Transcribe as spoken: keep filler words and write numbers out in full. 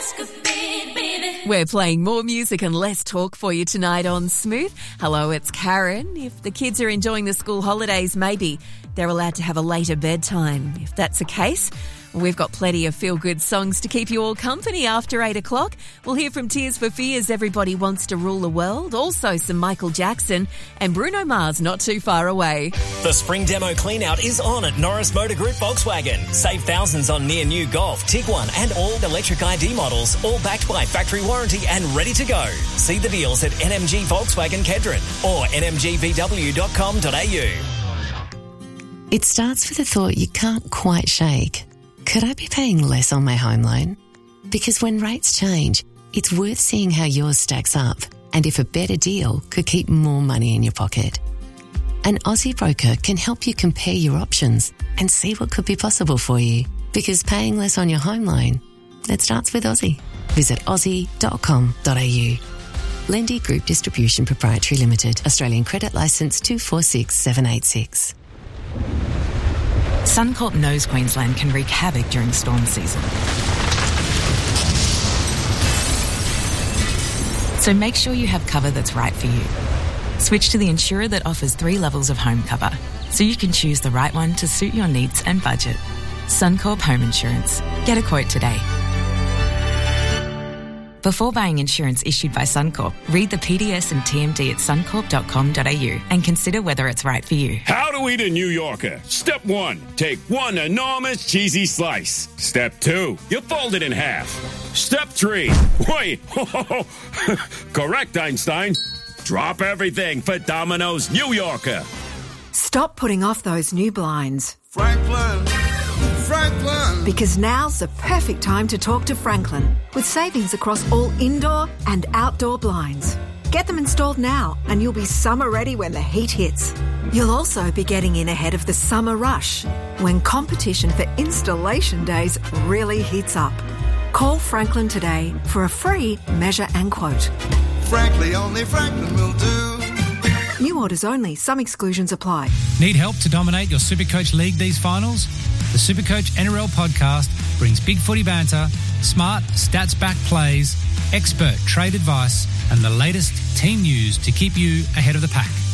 Just a bit, baby. We're playing more music and less talk for you tonight on Smooth. Hello, it's Karen. If the kids are enjoying the school holidays, maybe they're allowed to have a later bedtime. If that's the case, we've got plenty of feel-good songs to keep you all company after eight o'clock. We'll hear from Tears for Fears, Everybody Wants to Rule the World. Also some Michael Jackson and Bruno Mars not too far away. The spring demo clean-out is on at Norris Motor Group Volkswagen. Save thousands on near-new Golf, Tiguan and all electric I D models, all backed by factory warranty and ready to go. See the deals at N M G Volkswagen Kedron or n m g v w dot com dot a u. It starts with a thought you can't quite shake. Could I be paying less on my home loan? Because when rates change, it's worth seeing how yours stacks up and if a better deal could keep more money in your pocket. An Aussie broker can help you compare your options and see what could be possible for you. Because paying less on your home loan, it starts with Aussie. Visit aussie dot com dot a u. Lendy Group Distribution Proprietary Limited. Australian Credit Licence two four six seven eight six. Suncorp knows Queensland can wreak havoc during storm season. So make sure you have cover that's right for you. Switch to the insurer that offers three levels of home cover, so you can choose the right one to suit your needs and budget. Suncorp Home Insurance. Get a quote today. Before buying insurance issued by Suncorp, read the P D S and T M D at suncorp dot com dot a u and consider whether it's right for you. How to eat a New Yorker. Step one, take one enormous cheesy slice. Step two, you fold it in half. Step three, wait, correct, Einstein. Drop everything for Domino's New Yorker. Stop putting off those new blinds. Franklin, Franklin. Because now's the perfect time to talk to Franklin with savings across all indoor and outdoor blinds. Get them installed now and you'll be summer ready when the heat hits. You'll also be getting in ahead of the summer rush when competition for installation days really heats up. Call Franklin today for a free measure and quote. Frankly, only Franklin will do. New orders only. Some exclusions apply. Need help to dominate your Supercoach League these finals? The Supercoach N R L podcast brings big footy banter, smart, stats-backed plays, expert trade advice and the latest team news to keep you ahead of the pack.